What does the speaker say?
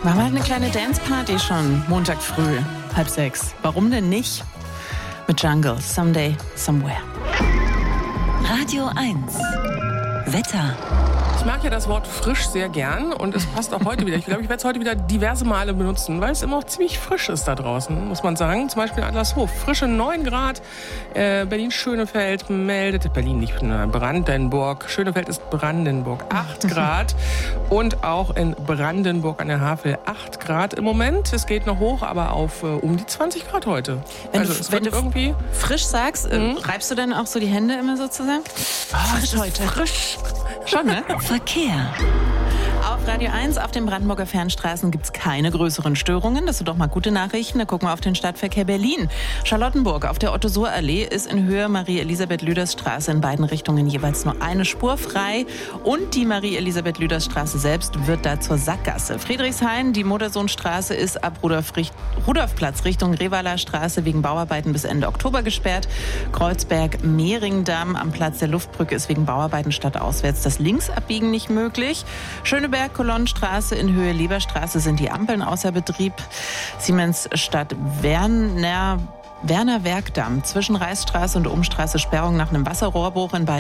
Machen wir eine kleine Dance-Party schon, Montag früh, 5:30. Warum denn nicht? Mit Jungle, Someday, Somewhere. Radio 1. Wetter. Ich mag ja das Wort frisch sehr gern und es passt auch heute wieder. Ich glaube, ich werde es heute wieder diverse Male benutzen, weil es immer auch ziemlich frisch ist da draußen, muss man sagen. Zum Beispiel in Adlershof. Frische 9 Grad. Berlin-Schönefeld meldet, Berlin nicht, Brandenburg. Schönefeld ist Brandenburg. 8 Grad. Und auch in Brandenburg an der Havel 8 Grad im Moment. Es geht noch hoch, aber auf um die 20 Grad heute. Wenn du irgendwie frisch sagst, reibst du dann auch so die Hände immer so zusammen? Frisch heute. Frisch. Schon, ne? Verkehr. Auf Radio 1 auf den Brandenburger Fernstraßen gibt es keine größeren Störungen. Das sind doch mal gute Nachrichten. Da gucken wir auf den Stadtverkehr Berlin. Charlottenburg auf der Otto-Suhr-Allee ist in Höhe Marie-Elisabeth-Lüders-Straße in beiden Richtungen jeweils nur eine Spur frei. Und die Marie-Elisabeth-Lüders-Straße selbst wird da zur Sackgasse. Friedrichshain, die Modersohnstraße ist ab Rudolfplatz Richtung Revaler Straße wegen Bauarbeiten bis Ende Oktober gesperrt. Kreuzberg-Mehringdamm am Platz der Luftbrücke ist wegen Bauarbeiten stadtauswärts das Linksabbiegen nicht möglich. Schöneberg-Kolonnenstraße in Höhe Leberstraße sind die Ampeln außer Betrieb. Siemensstadt Werner Werkdamm zwischen Reichsstraße und Umstraße Sperrung nach einem Wasserrohrbruch in beiden